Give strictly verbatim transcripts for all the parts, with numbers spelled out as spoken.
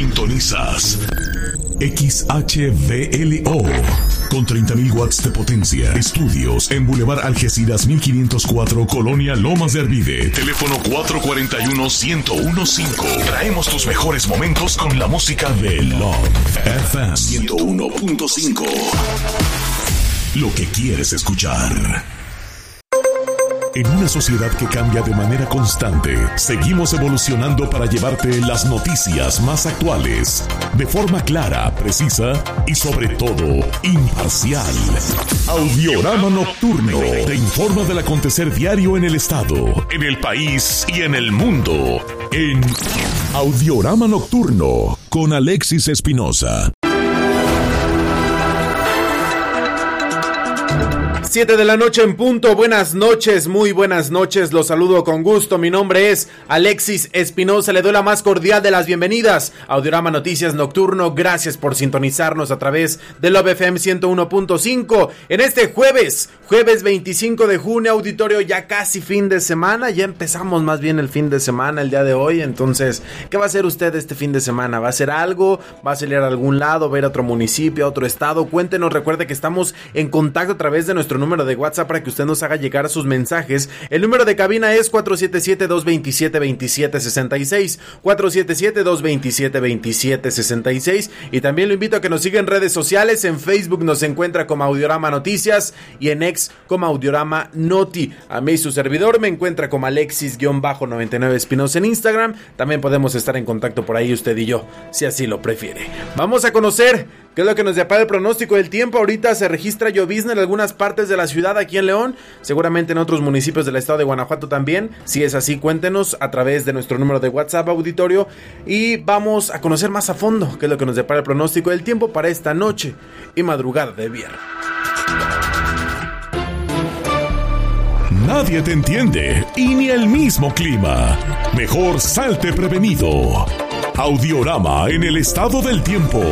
Sintonizas X H V L O con treinta mil watts de potencia. Estudios en Boulevard Algeciras mil quinientos cuatro, Colonia Lomas de Arvide. Teléfono cuatro cuatro uno, uno cero uno cinco. Traemos tus mejores momentos con la música de Love F M ciento uno punto cinco. Lo que quieres escuchar. En una sociedad que cambia de manera constante, seguimos evolucionando para llevarte las noticias más actuales, de forma clara, precisa y sobre todo, imparcial. Audiorama Nocturno te informa del acontecer diario en el estado, en el país y en el mundo. En Audiorama Nocturno, con Alexis Espinosa. Siete de la noche en punto. Buenas noches, muy buenas noches. Los saludo con gusto. Mi nombre es Alexis Espinosa. Le doy la más cordial de las bienvenidas a Audiorama Noticias Nocturno. Gracias por sintonizarnos a través de Love F M ciento uno punto cinco. En este jueves, jueves veinticinco de junio, auditorio, ya casi fin de semana. Ya empezamos más bien el fin de semana el día de hoy. Entonces, ¿qué va a hacer usted este fin de semana? ¿Va a hacer algo? ¿Va a salir a algún lado? ¿Va a ir a otro municipio, a otro estado? Cuéntenos. Recuerde que estamos en contacto a través de nuestro número de WhatsApp para que usted nos haga llegar sus mensajes. El número de cabina es cuatro siete siete, dos dos siete, dos siete seis seis, cuatro siete siete, dos dos siete, dos siete seis seis, y también lo invito a que nos siga en redes sociales. En Facebook nos encuentra como Audiorama Noticias y en X como Audiorama Noti. A mí su servidor me encuentra como Alexis noventa y nueve Espinosa en Instagram. También podemos estar en contacto por ahí usted y yo, si así lo prefiere. Vamos a conocer ¿qué es lo que nos depara el pronóstico del tiempo? Ahorita se registra llovizna en algunas partes de la ciudad aquí en León, seguramente en otros municipios del estado de Guanajuato también. Si es así, cuéntenos a través de nuestro número de WhatsApp, auditorio, y vamos a conocer más a fondo qué es lo que nos depara el pronóstico del tiempo para esta noche y madrugada de viernes. Nadie te entiende y ni el mismo clima. Mejor salte prevenido. Audiorama en el estado del tiempo.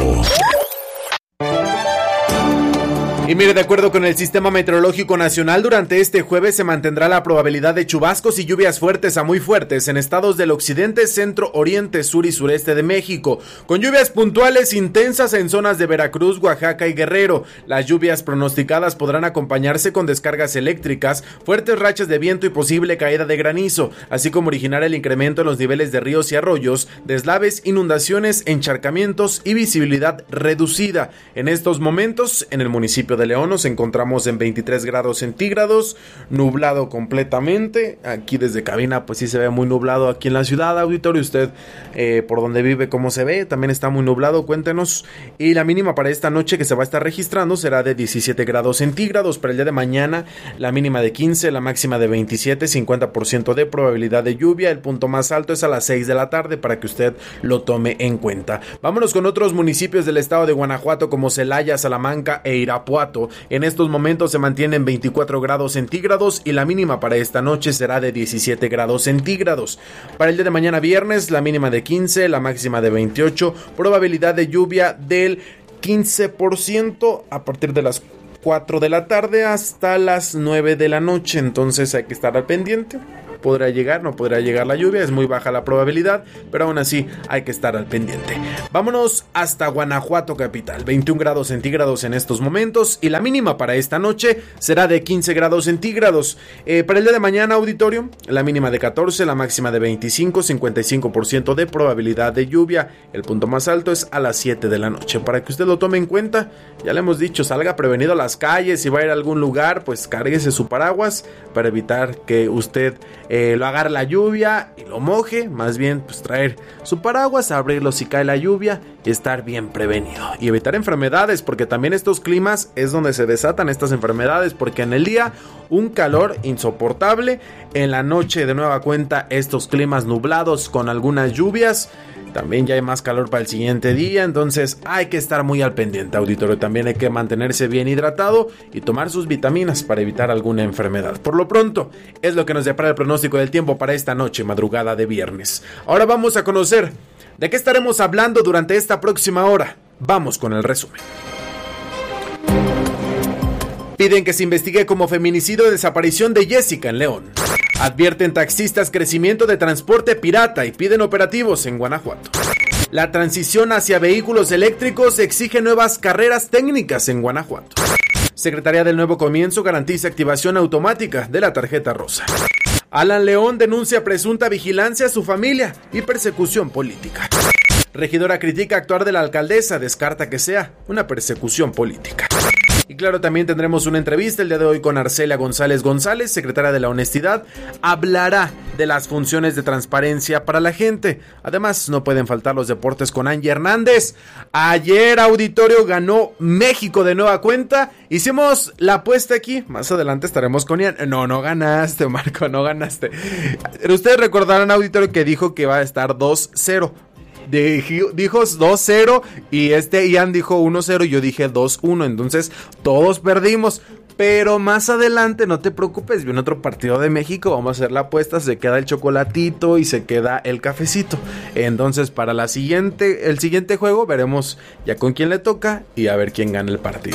Y mire, de acuerdo con el Sistema Meteorológico Nacional, durante este jueves se mantendrá la probabilidad de chubascos y lluvias fuertes a muy fuertes en estados del occidente, centro, oriente, sur y sureste de México, con lluvias puntuales intensas en zonas de Veracruz, Oaxaca y Guerrero. Las lluvias pronosticadas podrán acompañarse con descargas eléctricas, fuertes rachas de viento y posible caída de granizo, así como originar el incremento en los niveles de ríos y arroyos, deslaves, inundaciones, encharcamientos y visibilidad reducida. En estos momentos, en el municipio de León nos encontramos en veintitrés grados centígrados, nublado completamente. Aquí desde cabina pues sí se ve muy nublado aquí en la ciudad, auditorio. Usted eh, por donde vive, cómo se ve, también está muy nublado, cuéntenos. Y la mínima para esta noche que se va a estar registrando será de diecisiete grados centígrados. Para el día de mañana la mínima de quince, la máxima de veintisiete, cincuenta por ciento de probabilidad de lluvia. El punto más alto es a las seis de la tarde para que usted lo tome en cuenta. Vámonos con otros municipios del estado de Guanajuato como Celaya, Salamanca e Irapuato. En estos momentos se mantienen veinticuatro grados centígrados y la mínima para esta noche será de diecisiete grados centígrados. Para el día de mañana viernes, la mínima de quince, la máxima de veintiocho, probabilidad de lluvia del quince por ciento a partir de las cuatro de la tarde hasta las nueve de la noche, entonces hay que estar al pendiente. Podrá llegar, no podrá llegar la lluvia, es muy baja la probabilidad, pero aún así hay que estar al pendiente. Vámonos hasta Guanajuato capital, veintiún grados centígrados en estos momentos y la mínima para esta noche será de quince grados centígrados. Eh, para el día de mañana, auditorio, la mínima de catorce, la máxima de veinticinco, cincuenta y cinco por ciento de probabilidad de lluvia. El punto más alto es a las siete de la noche. Para que usted lo tome en cuenta, ya le hemos dicho, salga prevenido a las calles, si va a ir a algún lugar, pues cárguese su paraguas para evitar que usted Eh, lo agarre la lluvia y lo moje. Más bien pues traer su paraguas, abrirlo si cae la lluvia y estar bien prevenido y evitar enfermedades, porque también estos climas es donde se desatan estas enfermedades, porque en el día un calor insoportable, en la noche de nueva cuenta estos climas nublados con algunas lluvias. También ya hay más calor para el siguiente día, entonces hay que estar muy al pendiente, auditorio. También hay que mantenerse bien hidratado y tomar sus vitaminas para evitar alguna enfermedad. Por lo pronto, es lo que nos depara el pronóstico del tiempo para esta noche, madrugada de viernes. Ahora vamos a conocer de qué estaremos hablando durante esta próxima hora. Vamos con el resumen. Piden que se investigue como feminicidio de desaparición de Jessica en León. Advierten taxistas crecimiento de transporte pirata y piden operativos en Guanajuato. La transición hacia vehículos eléctricos exige nuevas carreras técnicas en Guanajuato. Secretaría del Nuevo Comienzo garantiza activación automática de la tarjeta rosa. Alan León denuncia presunta vigilancia a su familia y persecución política. Regidora critica actuar de la alcaldesa, descarta que sea una persecución política. Y claro, también tendremos una entrevista el día de hoy con Arcelia González González, secretaria de la Honestidad. Hablará de las funciones de transparencia para la gente. Además, no pueden faltar los deportes con Angie Hernández. Ayer, auditorio, ganó México de nueva cuenta. Hicimos la apuesta aquí. Más adelante estaremos con Ian. No, no ganaste, Marco, no ganaste. Ustedes recordarán, auditorio, que dijo que va a estar dos cero. Dijo dos cero y este Ian dijo uno cero y yo dije dos uno, entonces todos perdimos. Pero más adelante, no te preocupes, viene otro partido de México, vamos a hacer la apuesta, se queda el chocolatito y se queda el cafecito. Entonces para la siguiente, el siguiente juego veremos ya con quién le toca y a ver quién gana el partido.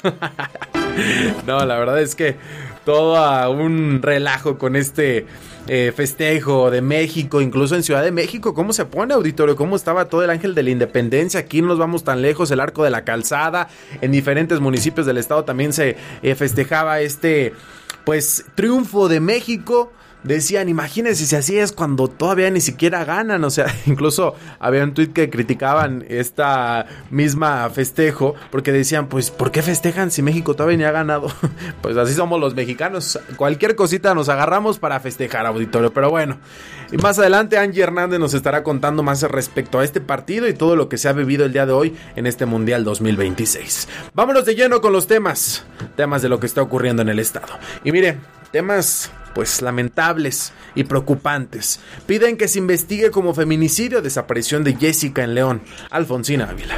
No, la verdad es que todo un relajo con este eh, festejo de México, incluso en Ciudad de México. ¿Cómo se pone, auditorio? ¿Cómo estaba todo el Ángel de la Independencia? Aquí no nos vamos tan lejos, el Arco de la Calzada. En diferentes municipios del estado también se eh, festejaba este, pues, triunfo de México. Decían, imagínense si así es cuando todavía ni siquiera ganan, o sea, incluso había un tuit que criticaban esta misma festejo, porque decían, pues, ¿por qué festejan si México todavía ni ha ganado? Pues así somos los mexicanos, cualquier cosita nos agarramos para festejar, auditorio, pero bueno. Y más adelante Angie Hernández nos estará contando más respecto a este partido y todo lo que se ha vivido el día de hoy en este Mundial dos mil veintiséis. Vámonos de lleno con los temas, temas de lo que está ocurriendo en el estado. Y mire, temas pues lamentables y preocupantes. Piden que se investigue como feminicidio desaparición de Jessica en León. Alfonsina Ávila.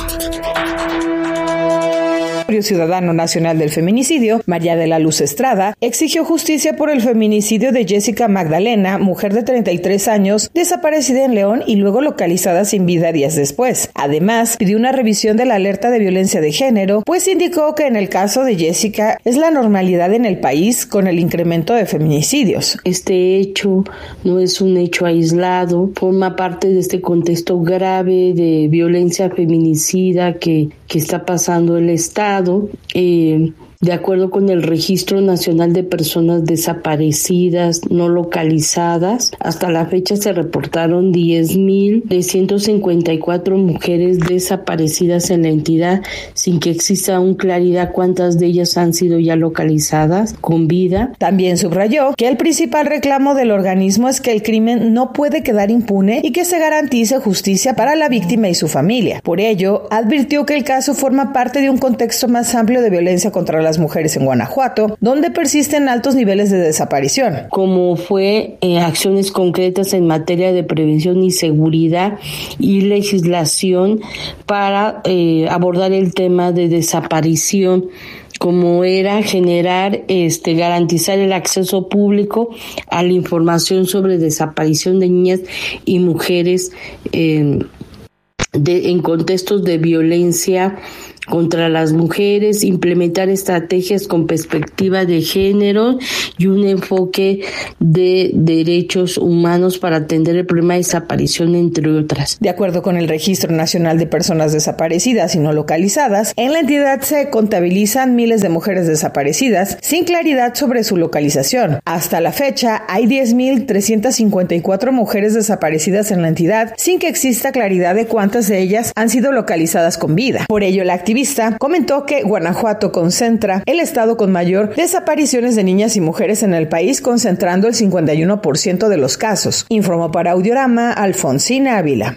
Ciudadano Nacional del Feminicidio, María de la Luz Estrada, exigió justicia por el feminicidio de Jessica Magdalena, mujer de treinta y tres años, desaparecida en León y luego localizada sin vida días después. Además, pidió una revisión de la alerta de violencia de género, pues indicó que en el caso de Jessica es la normalidad en el país con el incremento de feminicidios. Este hecho no es un hecho aislado, forma parte de este contexto grave de violencia feminicida que, que está pasando el Estado. Eh, de acuerdo con el Registro Nacional de Personas Desaparecidas No Localizadas, hasta la fecha se reportaron diez mil trescientas cincuenta y cuatro mujeres desaparecidas en la entidad, sin que exista aún claridad cuántas de ellas han sido ya localizadas con vida. También subrayó que el principal reclamo del organismo es que el crimen no puede quedar impune y que se garantice justicia para la víctima y su familia. Por ello, advirtió que el caso forma parte de un contexto más amplio de violencia contra las mujeres en Guanajuato, donde persisten altos niveles de desaparición. Como fue eh, acciones concretas en materia de prevención y seguridad y legislación para eh, abordar el tema de desaparición, como era generar, este, garantizar el acceso público a la información sobre desaparición de niñas y mujeres eh, de, en contextos de violencia contra las mujeres, implementar estrategias con perspectiva de género y un enfoque de derechos humanos para atender el problema de desaparición, entre otras. De acuerdo con el Registro Nacional de Personas Desaparecidas y No Localizadas, en la entidad se contabilizan miles de mujeres desaparecidas sin claridad sobre su localización. Hasta la fecha, hay diez mil trescientas cincuenta y cuatro mujeres desaparecidas en la entidad sin que exista claridad de cuántas de ellas han sido localizadas con vida. Por ello, la actividad comentó que Guanajuato concentra el estado con mayor desapariciones de niñas y mujeres en el país, concentrando el cincuenta y uno por ciento de los casos. Informó para Audiorama Alfonsina Ávila.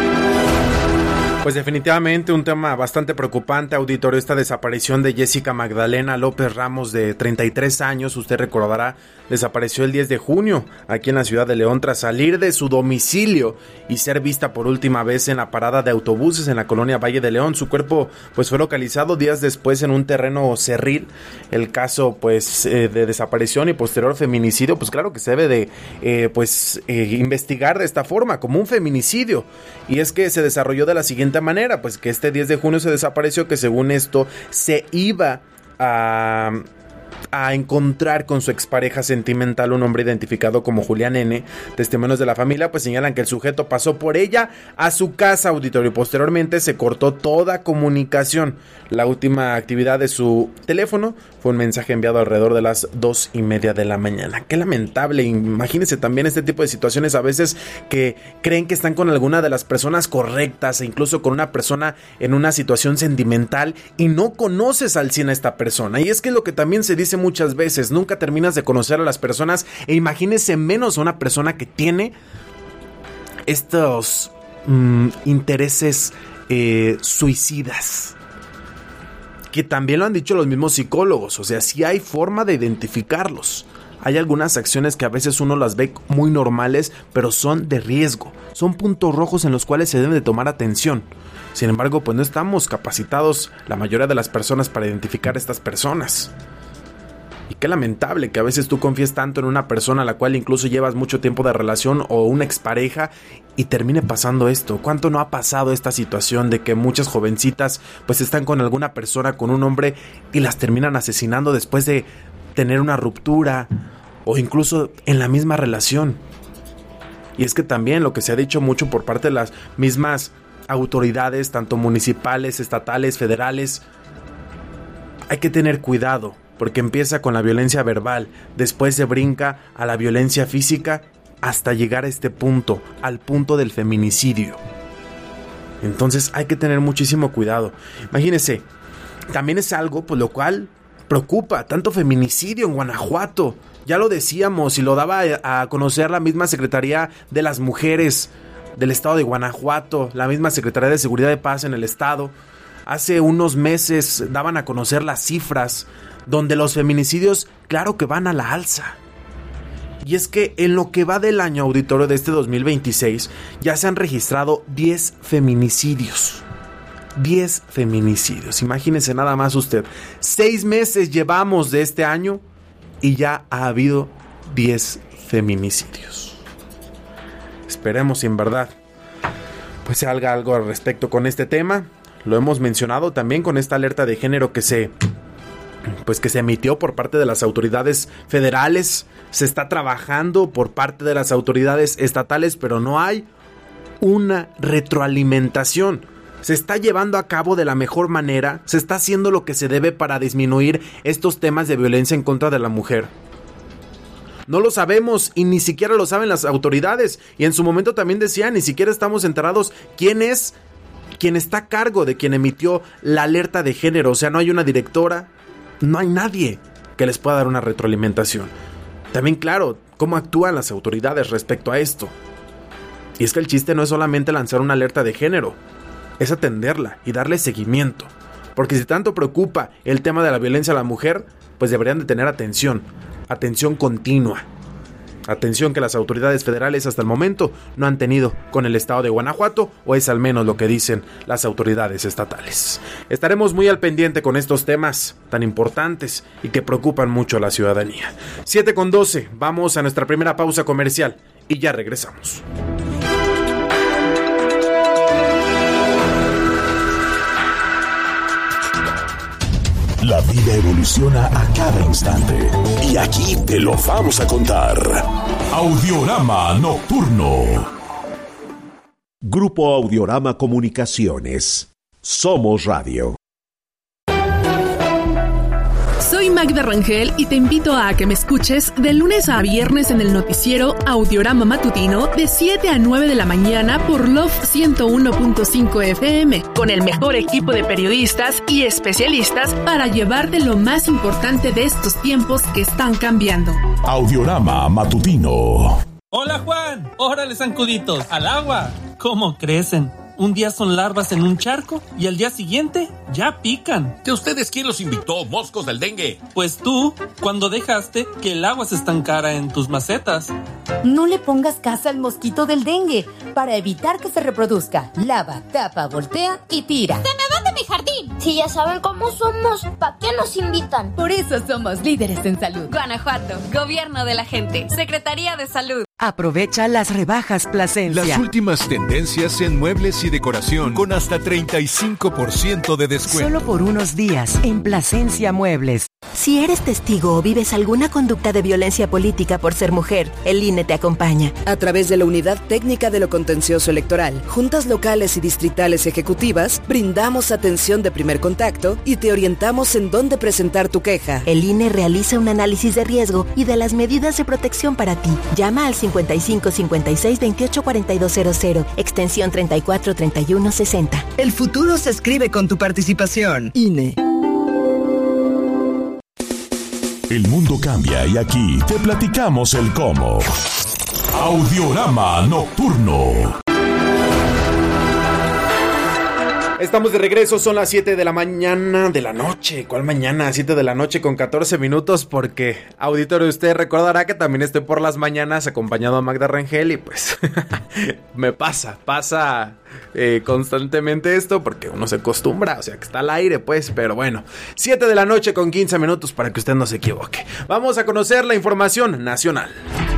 Pues definitivamente un tema bastante preocupante, auditorio, esta desaparición de Jessica Magdalena López Ramos, de treinta y tres años, usted recordará, desapareció el diez de junio aquí en la ciudad de León tras salir de su domicilio y ser vista por última vez en la parada de autobuses en la colonia Valle de León. Su cuerpo pues fue localizado días después en un terreno cerril. El caso pues eh, de desaparición y posterior feminicidio, pues claro que se debe de eh, pues eh, investigar de esta forma, como un feminicidio, y es que se desarrolló de la siguiente manera, pues que este diez de junio se desapareció, que según esto se iba a a encontrar con su expareja sentimental, un hombre identificado como Julián N. Testimonios de la familia pues señalan que el sujeto pasó por ella a su casa, auditorio, y posteriormente se cortó toda comunicación. La última actividad de su teléfono fue un mensaje enviado alrededor de las dos y media de la mañana. Qué lamentable. Imagínense también este tipo de situaciones a veces que creen que están con alguna de las personas correctas e incluso con una persona en una situación sentimental y no conoces al cien a esta persona. Y es que lo que también se dice muchas veces, nunca terminas de conocer a las personas, e imagínese menos a una persona que tiene estos mmm, intereses eh, suicidas, que también lo han dicho los mismos psicólogos. O sea, sí hay forma de identificarlos. Hay algunas acciones que a veces uno las ve muy normales, pero son de riesgo, son puntos rojos en los cuales se debe de tomar atención. Sin embargo, pues no estamos capacitados la mayoría de las personas para identificar a estas personas. Y qué lamentable que a veces tú confíes tanto en una persona a la cual incluso llevas mucho tiempo de relación o una expareja y termine pasando esto. ¿Cuánto no ha pasado esta situación de que muchas jovencitas pues están con alguna persona, con un hombre, y las terminan asesinando después de tener una ruptura o incluso en la misma relación? Y es que también lo que se ha dicho mucho por parte de las mismas autoridades, tanto municipales, estatales, federales, hay que tener cuidado, porque empieza con la violencia verbal, después se brinca a la violencia física hasta llegar a este punto, al punto del feminicidio. Entonces hay que tener muchísimo cuidado. Imagínense, también es algo por lo cual preocupa, tanto feminicidio en Guanajuato. Ya lo decíamos y lo daba a conocer la misma Secretaría de las Mujeres del estado de Guanajuato, la misma Secretaría de Seguridad de Paz en el estado. Hace unos meses daban a conocer las cifras donde los feminicidios, claro que van a la alza. Y es que en lo que va del año, auditorio, de este dos mil veintiséis, ya se han registrado diez feminicidios. diez feminicidios. Imagínense nada más usted. Seis meses llevamos de este año y ya ha habido diez feminicidios. Esperemos si en verdad pues se haga algo al respecto con este tema. Lo hemos mencionado también con esta alerta de género que se pues que se emitió por parte de las autoridades federales. Se está trabajando por parte de las autoridades estatales, pero no hay una retroalimentación. Se está llevando a cabo de la mejor manera, se está haciendo lo que se debe para disminuir estos temas de violencia en contra de la mujer. No lo sabemos y ni siquiera lo saben las autoridades. Y en su momento también decían, ni siquiera estamos enterados quién es quien está a cargo de quien emitió la alerta de género. O sea, no hay una directora, no hay nadie que les pueda dar una retroalimentación. También, claro, cómo actúan las autoridades respecto a esto. Y es que el chiste no es solamente lanzar una alerta de género, es atenderla y darle seguimiento. Porque si tanto preocupa el tema de la violencia a la mujer, pues deberían de tener atención, atención continua. Atención que las autoridades federales hasta el momento no han tenido con el estado de Guanajuato, o es al menos lo que dicen las autoridades estatales. Estaremos muy al pendiente con estos temas tan importantes y que preocupan mucho a la ciudadanía. siete con doce, vamos a nuestra primera pausa comercial y ya regresamos. La vida evoluciona a cada instante y aquí te lo vamos a contar. Audiorama Nocturno. Grupo Audiorama Comunicaciones. Somos Radio. Soy Magda Rangel y te invito a que me escuches de lunes a viernes en el noticiero Audiorama Matutino de siete a nueve de la mañana por Love ciento uno punto cinco F M, con el mejor equipo de periodistas y especialistas para llevarte lo más importante de estos tiempos que están cambiando. Audiorama Matutino. Hola Juan, órale zancuditos, al agua. ¿Cómo crecen? Un día son larvas en un charco y al día siguiente ya pican. ¿De ustedes quién los invitó, moscos del dengue? Pues tú, cuando dejaste que el agua se estancara en tus macetas. No le pongas casa al mosquito del dengue. Para evitar que se reproduzca, lava, tapa, voltea y tira. ¡Se me van de mi jardín! Si ya saben cómo somos, ¿para qué nos invitan? Por eso somos líderes en salud. Guanajuato, Gobierno de la Gente, Secretaría de Salud. Aprovecha las rebajas Plasencia. Las últimas tendencias en muebles y decoración con hasta treinta y cinco por ciento de descuento. Solo por unos días en Plasencia Muebles. Si eres testigo o vives alguna conducta de violencia política por ser mujer, el I N E te acompaña. A través de la Unidad Técnica de lo Contencioso Electoral, juntas locales y distritales ejecutivas, brindamos atención de primer contacto y te orientamos en dónde presentar tu queja. El I N E realiza un análisis de riesgo y de las medidas de protección para ti. Llama al cincuenta y cinco cincuenta y seis veintiocho cuarenta y dos cero cero, extensión treinta y cuatro treinta y uno sesenta. El futuro se escribe con tu participación. I N E. El mundo cambia y aquí te platicamos el cómo. Audiorama Nocturno. Estamos de regreso, son las siete de la mañana, de la noche. ¿Cuál mañana? siete de la noche con catorce minutos, porque, auditorio, usted recordará que también estoy por las mañanas acompañado a Magda Rangel y pues me pasa, pasa eh, constantemente esto porque uno se acostumbra, o sea que está al aire pues, pero bueno, siete de la noche con quince minutos para que usted no se equivoque. Vamos a conocer la información nacional.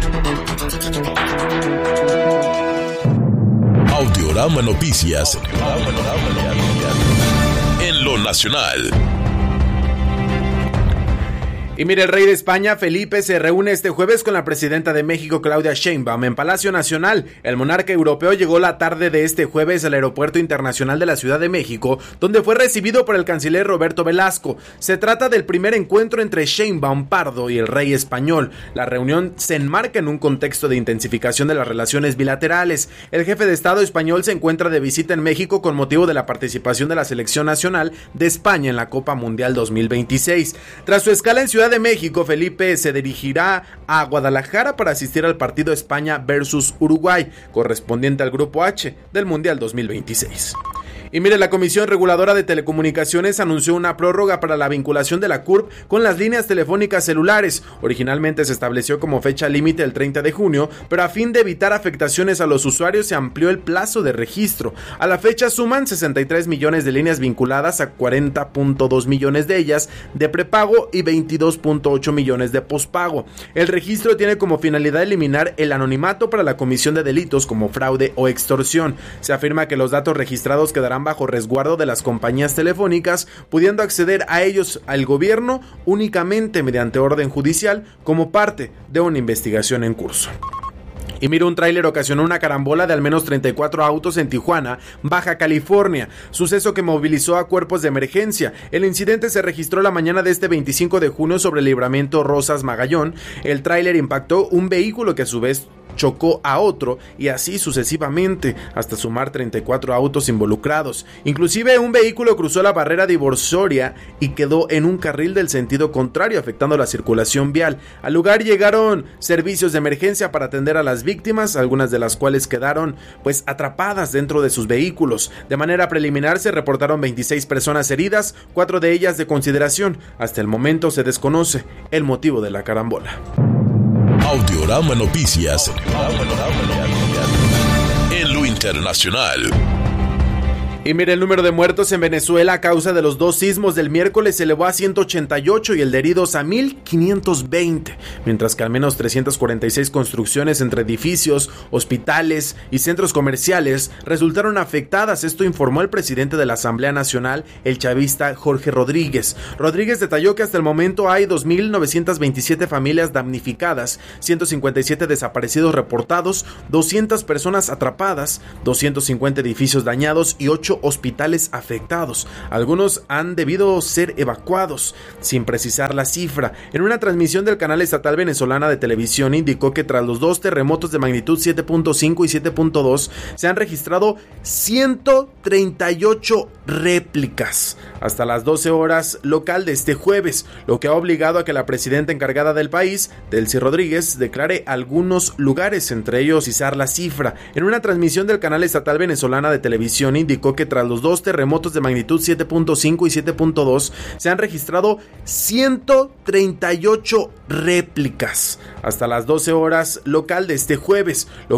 Audiorama Noticias. En lo nacional. Y mire, el rey de España, Felipe, se reúne este jueves con la presidenta de México, Claudia Sheinbaum, en Palacio Nacional. El monarca europeo llegó la tarde de este jueves al Aeropuerto Internacional de la Ciudad de México, donde fue recibido por el canciller Roberto Velasco. Se trata del primer encuentro entre Sheinbaum Pardo y el rey español. La reunión se enmarca en un contexto de intensificación de las relaciones bilaterales. El jefe de Estado español se encuentra de visita en México con motivo de la participación de la selección nacional de España en la Copa Mundial dos mil veintiséis. Tras su escala en Ciudad de México, Felipe se dirigirá a Guadalajara para asistir al partido España versus Uruguay, correspondiente al Grupo H del Mundial dos mil veintiséis. Y mire, la Comisión Reguladora de Telecomunicaciones anunció una prórroga para la vinculación de la C U R B con las líneas telefónicas celulares. Originalmente se estableció como fecha límite el treinta de junio, pero a fin de evitar afectaciones a los usuarios se amplió el plazo de registro. A la fecha suman sesenta y tres millones de líneas vinculadas, a cuarenta punto dos millones de ellas de prepago y veintidós punto ocho millones de pospago. El registro tiene como finalidad eliminar el anonimato para la comisión de delitos como fraude o extorsión. Se afirma que los datos registrados quedarán bajo resguardo de las compañías telefónicas, pudiendo acceder a ellos al gobierno únicamente mediante orden judicial como parte de una investigación en curso. Y mira, un tráiler ocasionó una carambola de al menos treinta y cuatro autos en Tijuana, Baja California, suceso que movilizó a cuerpos de emergencia. El incidente se registró la mañana de este veinticinco de junio sobre el libramiento Rosas Magallón. El tráiler impactó un vehículo que a su vez chocó a otro y así sucesivamente hasta sumar treinta y cuatro autos involucrados. Inclusive un vehículo cruzó la barrera divisoria y quedó en un carril del sentido contrario, afectando la circulación vial. Al lugar llegaron servicios de emergencia para atender a las víctimas, algunas de las cuales quedaron pues atrapadas dentro de sus vehículos. De manera preliminar se reportaron veintiséis personas heridas, cuatro de ellas de consideración. Hasta el momento se desconoce el motivo de la carambola. Audiorama Noticias. En lo internacional. Y mire, el número de muertos en Venezuela a causa de los dos sismos del miércoles se elevó a ciento ochenta y ocho y el de heridos a mil quinientos veinte, mientras que al menos trescientas cuarenta y seis construcciones entre edificios, hospitales y centros comerciales resultaron afectadas. Esto informó el presidente de la Asamblea Nacional, el chavista Jorge Rodríguez. Rodríguez detalló que hasta el momento hay dos mil novecientas veintisiete familias damnificadas, ciento cincuenta y siete desaparecidos reportados, doscientas personas atrapadas, doscientos cincuenta edificios dañados y ocho hospitales afectados. Algunos han debido ser evacuados, sin precisar la cifra. En una transmisión del canal estatal venezolana de televisión indicó que tras los dos terremotos de magnitud siete punto cinco y siete punto dos se han registrado ciento treinta y ocho réplicas hasta las doce horas local de este jueves, lo que ha obligado a que la presidenta encargada del país, Delcy Rodríguez, declare algunos lugares, entre ellos izar la cifra. En una transmisión del canal estatal venezolana de televisión indicó que tras los dos terremotos de magnitud siete punto cinco y siete punto dos se han registrado ciento treinta y ocho réplicas hasta las doce horas local de este jueves, lo